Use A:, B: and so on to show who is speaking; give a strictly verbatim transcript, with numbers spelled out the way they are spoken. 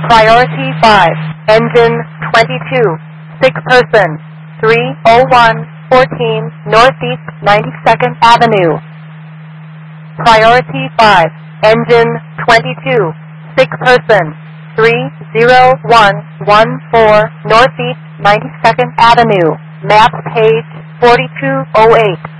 A: Priority five, engine twenty-two, sick person, three oh one fourteen Northeast ninety-second Avenue. Priority five, engine twenty-two, sick person, three oh one one four Northeast ninety-second Avenue. Map page forty-two oh eight.